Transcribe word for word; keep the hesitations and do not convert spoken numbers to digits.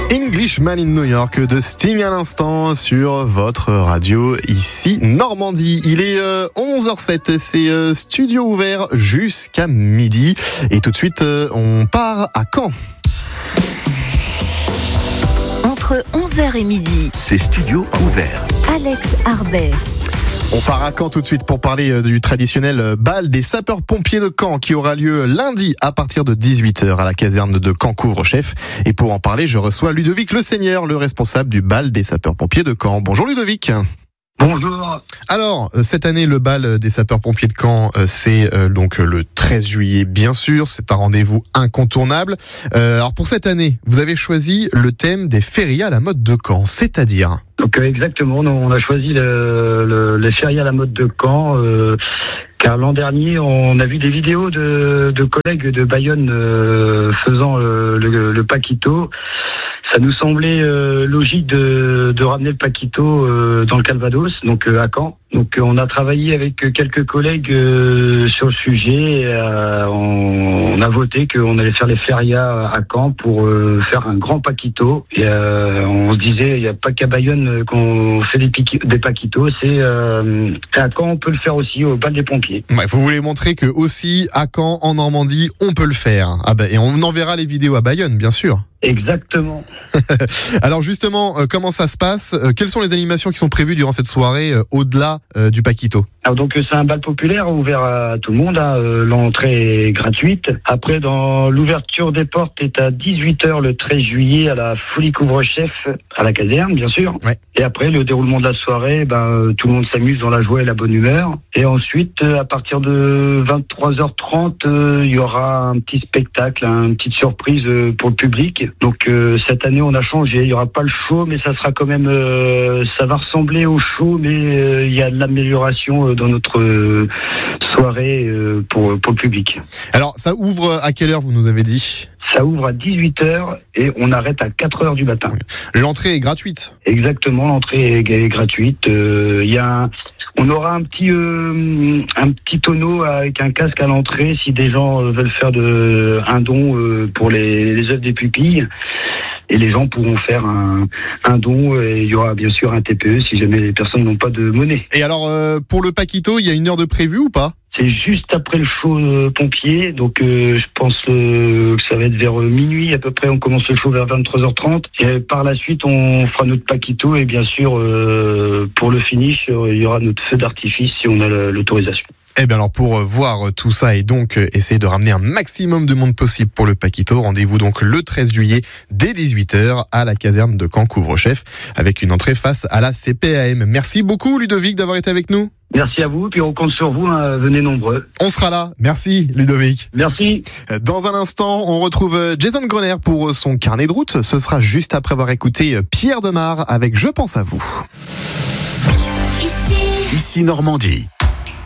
Englishman in New York de Sting à l'instant sur votre radio ici Normandie. Il est euh, onze heures zéro sept, c'est euh, studio ouvert jusqu'à midi et tout de suite euh, on part à Caen. Entre onze heures et midi, c'est studio ouvert. Alex Harbet. On part à Caen tout de suite pour parler du traditionnel bal des sapeurs-pompiers de Caen qui aura lieu lundi à partir de dix-huit heures à la caserne de Caen Couvre-Chef. Et pour en parler, je reçois Ludovic Le Seigneur, le responsable du bal des sapeurs-pompiers de Caen. Bonjour Ludovic. Bonjour. Alors, cette année, le bal des sapeurs-pompiers de Caen, c'est euh, donc le treize juillet, bien sûr. C'est un rendez-vous incontournable. Euh, alors, pour cette année, vous avez choisi le thème des férias à la mode de Caen, c'est-à-dire... Donc euh, exactement, on a choisi le, le, les férias à la mode de Caen, euh, car l'an dernier, on a vu des vidéos de, de collègues de Bayonne euh, faisant euh, le, le Paquito. Ça nous semblait euh, logique de, de ramener le Paquito euh, dans le Calvados, donc euh, à Caen. Donc euh, on a travaillé avec quelques collègues euh, sur le sujet. Euh, on, on a voté qu'on allait faire les férias à Caen pour euh, faire un grand Paquito. Et euh, on se disait, il n'y a pas qu'à Bayonne qu'on fait des, piqui- des Paquitos, c'est euh, à Caen on peut le faire aussi au bal des pompiers. Ouais, vous voulez montrer que aussi à Caen, en Normandie, on peut le faire. Ah ben, et on enverra les vidéos à Bayonne, bien sûr. Exactement. Alors justement, euh, comment ça se passe ? euh, Quelles sont les animations qui sont prévues durant cette soirée euh, au-delà euh, du Paquito ? Alors donc c'est un bal populaire ouvert à tout le monde, hein. euh, l'entrée est gratuite. Après, dans l'ouverture des portes est à dix-huit heures le treize juillet à la Folie Couvre-Chef à la caserne, bien sûr. Ouais. Et après, le déroulement de la soirée, ben, tout le monde s'amuse dans la joie et la bonne humeur. Et ensuite, à partir de vingt-trois heures trente, euh, il y aura un petit spectacle, hein, une petite surprise euh, pour le public. Donc euh, cette année, on a changé. Il y aura pas le show, mais ça sera quand même, euh, ça va ressembler au show, mais euh, il y a de l'amélioration euh, dans notre euh, soirée euh, pour pour le public. Alors ça ouvre à quelle heure, vous nous avez dit ? Ça ouvre à dix-huit heures et on arrête à quatre heures du matin. L'entrée est gratuite ? Exactement, l'entrée est, est gratuite. Il euh, y a un, on aura un petit euh, un petit tonneau avec un casque à l'entrée si des gens euh, veulent faire de, un don euh, pour les, les œuvres des pupilles. Et les gens pourront faire un, un don et il y aura bien sûr un T P E si jamais les personnes n'ont pas de monnaie. Et alors, euh, pour le Paquito, il y a une heure de prévu ou pas ? C'est juste après le show euh, pompier, donc euh, je pense euh, que ça va être vers euh, minuit à peu près, on commence le show vers vingt-trois heures trente, et par la suite on fera notre Paquito, et bien sûr euh, pour le finish, euh, il y aura notre feu d'artifice si on a l'autorisation. Eh bien alors pour voir tout ça et donc essayer de ramener un maximum de monde possible pour le Paquito, rendez-vous donc le treize juillet dès dix-huit heures à la caserne de Caen Couvre-Chef avec une entrée face à la C P A M. Merci beaucoup Ludovic d'avoir été avec nous. Merci à vous, puis on compte sur vous, hein, venez nombreux. On sera là. Merci Ludovic. Merci. Dans un instant, on retrouve Jason Grenier pour son carnet de route. Ce sera juste après avoir écouté Pierre Demar avec Je pense à vous. Ici Normandie.